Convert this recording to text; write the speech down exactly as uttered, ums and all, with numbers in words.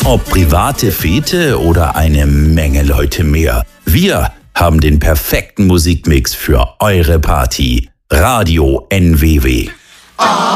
Ob private Fete oder eine Menge Leute mehr. Wir haben den perfekten Musikmix für eure Party. Radio N W W.